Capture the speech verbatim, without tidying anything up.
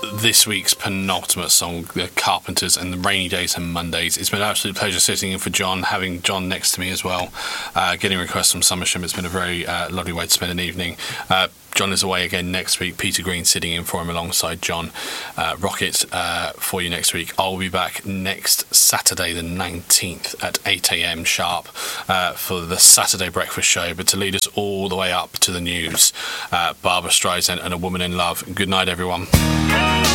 this week's penultimate song, The Carpenters and the Rainy Days and Mondays. It's been an absolute pleasure sitting in for John, having John next to me as well, uh, getting requests from Somersham. It's been a very uh, lovely way to spend an evening. Uh, John is away again next week. Peter Green sitting in for him alongside John. Uh, Rocket uh, for you next week. I'll be back next Saturday the nineteenth at eight a.m. sharp uh, for the Saturday Breakfast Show. But to lead us all the way up to the news, uh, Barbra Streisand and A Woman in Love. Good night, everyone.